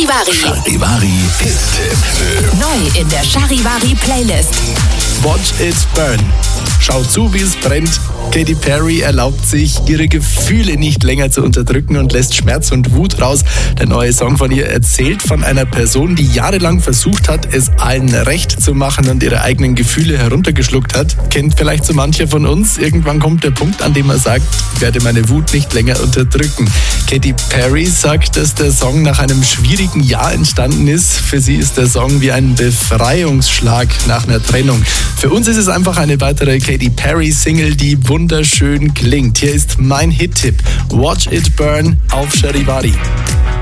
Charivari. Charivari Hit-Tipp. Neu in der Charivari Playlist. Watch It Burn. Schau zu, wie es brennt. Katy Perry erlaubt sich, ihre Gefühle nicht länger zu unterdrücken und lässt Schmerz und Wut raus. Der neue Song von ihr erzählt von einer Person, die jahrelang versucht hat, es allen recht zu machen und ihre eigenen Gefühle heruntergeschluckt hat. Kennt vielleicht so mancher von uns. Irgendwann kommt der Punkt, an dem er sagt, ich werde meine Wut nicht länger unterdrücken. Katy Perry sagt, dass der Song nach einem schwierigen Jahr entstanden ist. Für sie ist der Song wie ein Befreiungsschlag nach einer Trennung. Für uns ist es einfach eine weitere Katy Perry-Single, die wunderschön klingt. Hier ist mein Hit-Tipp. Watch It Burn auf Charivari.